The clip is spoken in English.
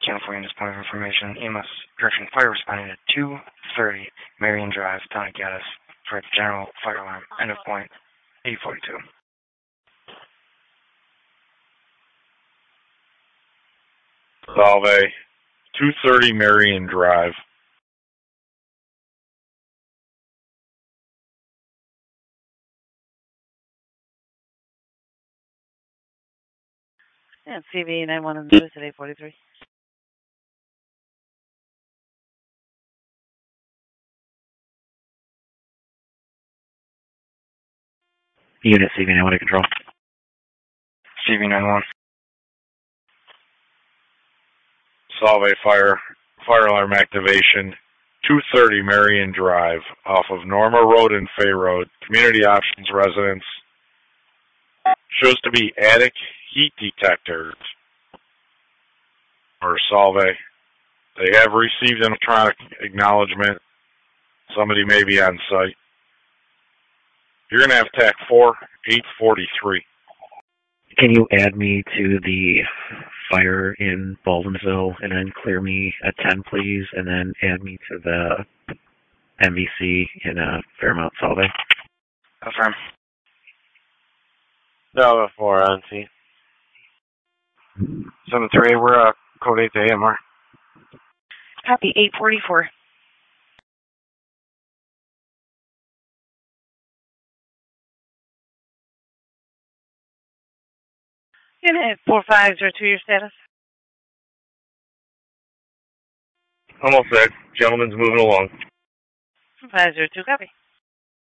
California, this point of information. EMS Correction Fire responding at 2:30 Marion Drive, Town of Gaddis, for a general fire alarm. End of point, 8:42. Salve, 2:30 Marion Drive. And CV 91 in the news at 8:43. Unit CV91 to control. CV91. Salve fire alarm activation, 2:30 Marion Drive, off of Norma Road and Fay Road, Community Options residence. Shows to be attic heat detectors. Or Salve. They have received an electronic acknowledgement. Somebody may be on site. You're going to have TAC 4, 843. Can you add me to the fire in Baldwinsville and then clear me at 10, please, and then add me to the MVC in Fairmount, Salve? Affirm. Delta 4 on scene. 738, we're code 8 to AMR. Copy, 8:44. Unit 4502, your status? Almost there. Gentleman's moving along. 502, copy.